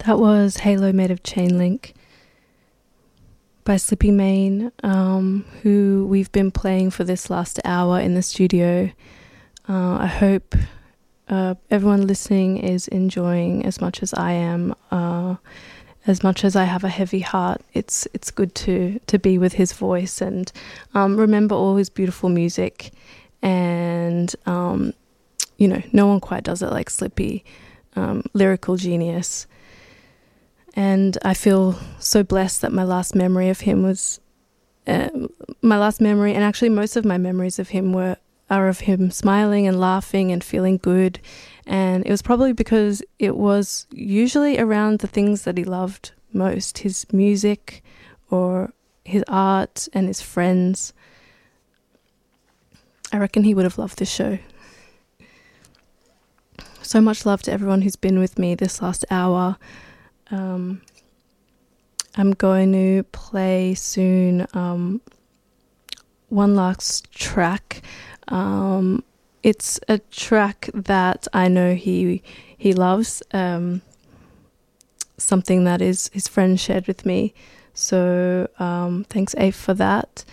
That was Halo Made of Chain Link by Slippy Main, who we've been playing for this last hour in the studio. I hope everyone listening is enjoying as much as I am. As much as I have a heavy heart, it's good to be with his voice and remember all his beautiful music. And, no one quite does it like Slippy, lyrical genius. And I feel so blessed that my last memory of him was and actually most of my memories of him are of him smiling and laughing and feeling good. And it was probably because it was usually around the things that he loved most, his music or his art and his friends. I reckon he would have loved this show. So much love to everyone who's been with me this last hour. I'm going to play soon one last track. It's a track that I know he loves, something that his friend shared with me. So thanks, Abe, for that.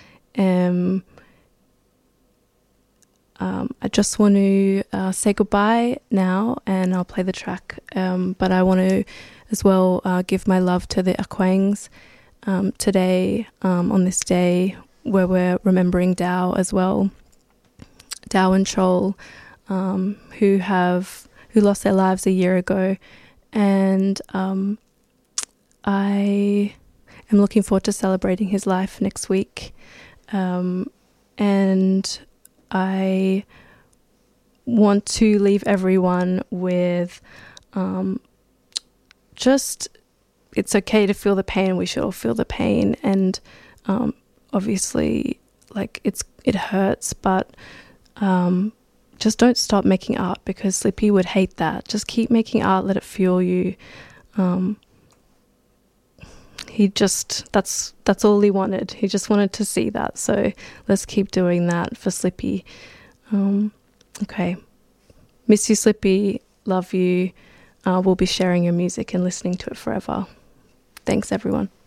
I just want to say goodbye now, and I'll play the track. But I want to as well give my love to the Akwangs today, on this day where we're remembering Dao as well. Dao and Chol, who lost their lives a year ago, and I am looking forward to celebrating his life next week. And I want to leave everyone with just, it's okay to feel the pain. We should all feel the pain, and obviously, like it hurts, but just don't stop making art, because Slippy would hate that. Just keep making art, let it fuel you. That's all he wanted. He just wanted to see that. So let's keep doing that for Slippy. Okay. Miss you, Slippy. Love you. We'll be sharing your music and listening to it forever. Thanks, everyone.